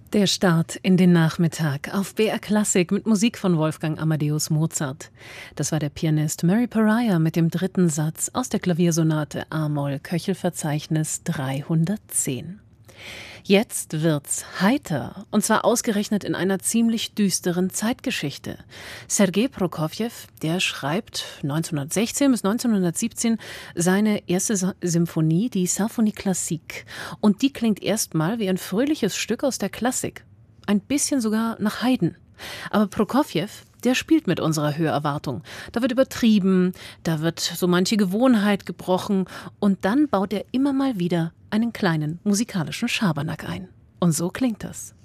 Der Start in den Nachmittag auf BR Klassik mit Musik von Wolfgang Amadeus Mozart. Das war der Pianist Murray Pariah mit dem dritten Satz aus der Klaviersonate a-Moll Köchelverzeichnis 310. Jetzt wird's heiter, und zwar ausgerechnet in einer ziemlich düsteren Zeitgeschichte. Sergei Prokofjew, der schreibt 1916 bis 1917 seine erste Symphonie, die Symphonie Classique. Und die klingt erstmal wie ein fröhliches Stück aus der Klassik. Ein bisschen sogar nach Haydn. Aber Prokofjew, der spielt mit unserer Hörerwartung. Da wird übertrieben, da wird so manche Gewohnheit gebrochen und dann baut er immer mal wieder einen kleinen musikalischen Schabernack ein. Und so klingt das.